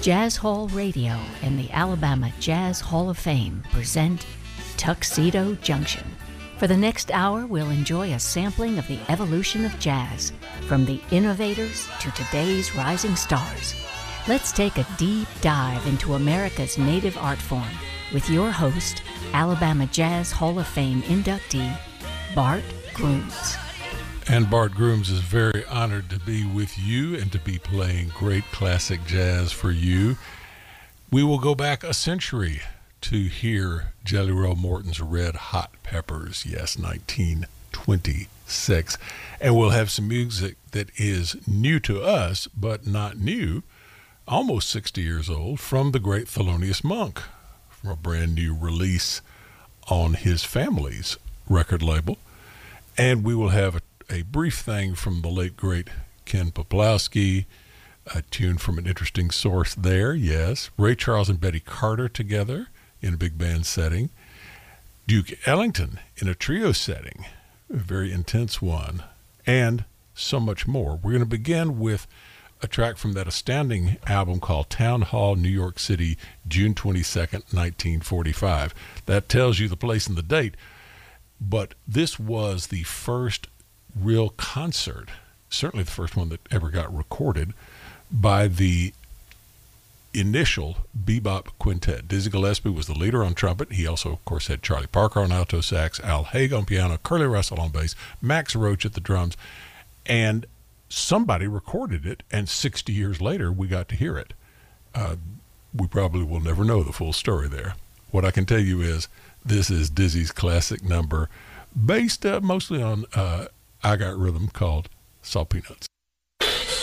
Jazz Hall Radio and the Alabama Jazz Hall of Fame present Tuxedo Junction. For the next hour, we'll enjoy a sampling of the evolution of jazz, from the innovators to today's rising stars. Let's take a deep dive into America's native art form with your host, Alabama Jazz Hall of Fame inductee, Bart Grooms. And Bart Grooms is very honored to be with you and to be playing great classic jazz for you. We will go back a century to hear Jelly Roll Morton's Red Hot Peppers, yes, 1926. And we'll have some music that is new to us, but not new, almost 60 years old, from the great Thelonious Monk, from a brand new release on his family's record label. And we will have a brief thing from the late, great Ken Poplawski, a tune from an interesting source there, yes. Ray Charles and Betty Carter together in a big band setting. Duke Ellington in a trio setting, a very intense one, and so much more. We're going to begin with a track from that astounding album called Town Hall, New York City, June 22nd, 1945. That tells you the place and the date, but this was the first real concert, certainly the first one that ever got recorded, by the initial bebop quintet. Dizzy Gillespie was the leader on trumpet. He also, of course, had Charlie Parker on alto sax, Al Haig on piano, Curly Russell on bass, Max Roach at the drums, and somebody recorded it, and 60 years later, we got to hear it. We probably will never know the full story there. What I can tell you is this is Dizzy's classic number, based mostly on I Got Rhythm, called Salt Peanuts.